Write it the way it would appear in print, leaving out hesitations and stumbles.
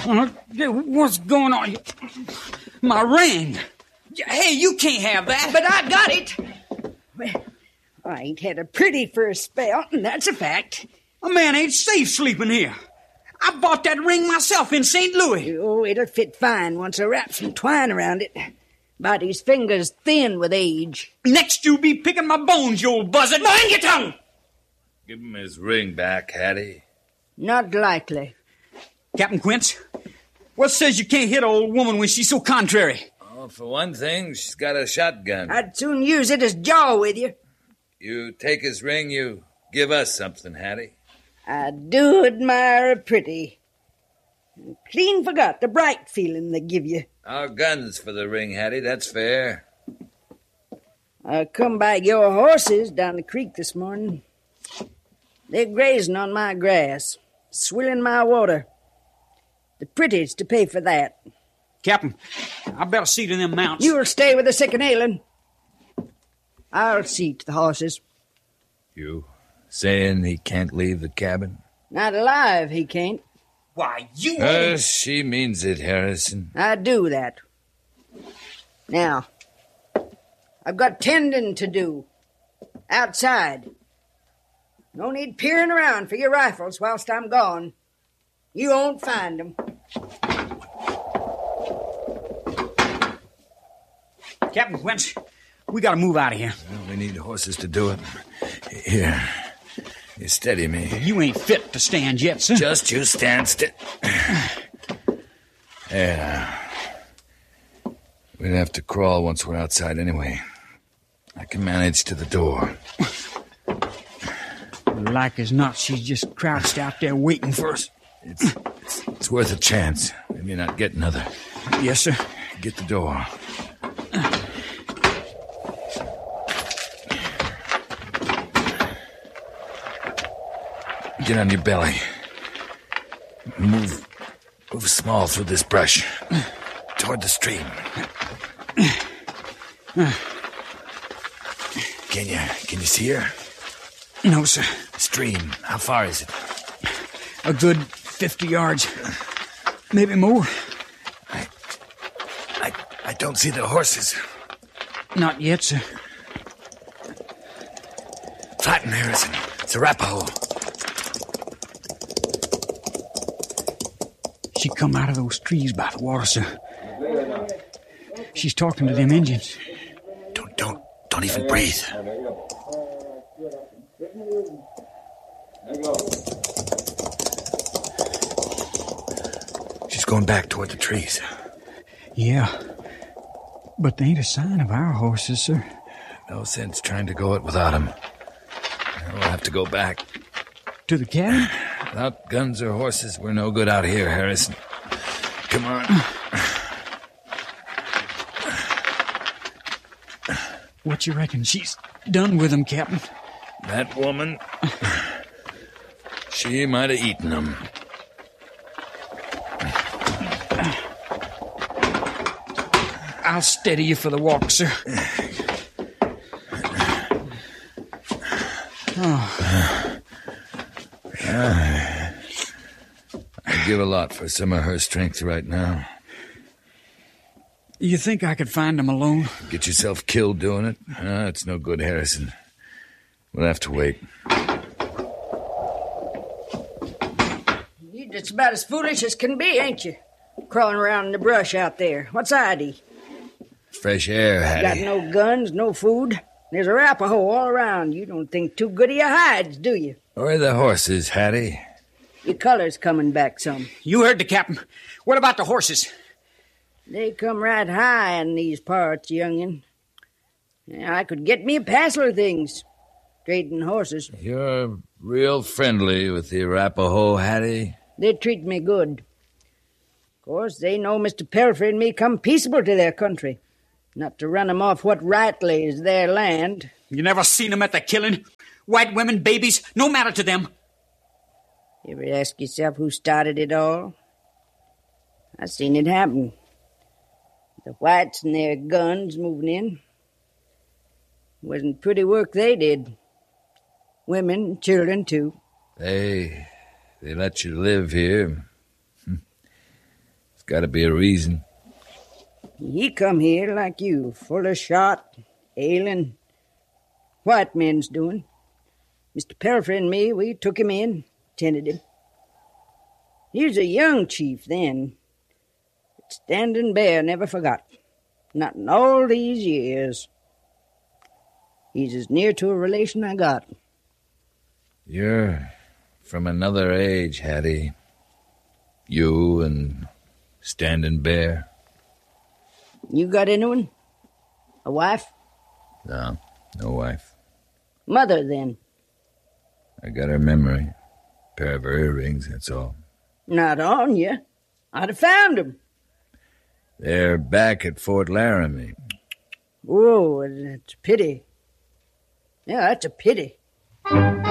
What's going on? My ring. Hey, you can't have that. But I got it. Well, I ain't had a pretty for a spell, and that's a fact. A man ain't safe sleeping here. I bought that ring myself in St. Louis. Oh, it'll fit fine once I wrap some twine around it. But his fingers thin with age. Next you'll be picking my bones, you old buzzard. Mind your tongue! Give him his ring back, Hattie. Not likely. Captain Quince, what says you can't hit an old woman when she's so contrary? Oh, for one thing, she's got a shotgun. I'd soon use it as jaw with you. You take his ring, you give us something, Hattie. I do admire a pretty. Clean forgot the bright feeling they give you. Our guns for the ring, Hattie, that's fair. I come by your horses down the creek this morning. They're grazing on my grass, swilling my water. The pretty's to pay for that. Captain, I better see to them mounts. You'll stay with the sick and ailing. I'll see to the horses. You saying he can't leave the cabin? Not alive, he can't. Why, you... She means it, Harrison. I do that. Now, I've got tending to do. Outside. No need peering around for your rifles whilst I'm gone. You won't find them. Captain Quince, we gotta move out of here. Well, we need horses to do it. Here. You steady me. You ain't fit to stand yet, sir. Just you stand still. Yeah. We'd have to crawl once we're outside anyway. I can manage to the door. Like as not, she's just crouched out there waiting for us. It's worth a chance. We may not get another. Yes, sir. Get the door. Get on your belly. Move small through this brush. Toward the stream. Can you see her? No, sir. Stream, how far is it? A good 50 yards. Maybe more. I don't see the horses. Not yet, sir. Flatten, Harrison. It's Arapaho. She come out of those trees by the water, sir. She's talking to them Indians. Don't even breathe. She's going back toward the trees. Yeah. But there ain't a sign of our horses, sir. No sense trying to go it without them. We'll have to go back. To the cabin? Without guns or horses, we're no good out here, Harrison. Come on. What you reckon she's done with them, Captain? That woman, she might have eaten them. I'll steady you for the walk, sir. I'd give a lot for some of her strength right now. You think I could find them alone? Get yourself killed doing it? It's no good, Harrison. We'll have to wait. You're just about as foolish as can be, ain't you? Crawling around in the brush out there. What's ID? Fresh air, Hattie. Got no guns, no food. There's a Arapaho all around. You don't think too good of your hides, do you? Where are the horses, Hattie? Your color's coming back some. You heard the captain. What about the horses? They come right high in these parts, youngin'. Yeah, I could get me a passel of things. Trading horses. You're real friendly with the Arapaho, Hattie. They treat me good. Of course, they know Mr. Pelfrey and me come peaceable to their country. Not to run 'em off what rightly is their land. You never seen 'em at the killing? White women, babies, no matter to them. You ever ask yourself who started it all? I seen it happen. The whites and their guns moving in. Wasn't pretty work they did. Women and children, too. They let you live here. Gotta be a reason. He come here like you, full of shot, ailing. White men's doing. Mr. Pelfrey and me, we took him in, tended him. He was a young chief then. But Standing Bear never forgot. Not in all these years. He's as near to a relation I got. You're from another age, Hattie. You and Standing Bear. You got anyone? A wife? No wife. Mother, then? I got her memory. Pair of her earrings, that's all. Not on you. I'd have found 'em. They're back at Fort Laramie. Oh, that's a pity. Yeah, that's a pity.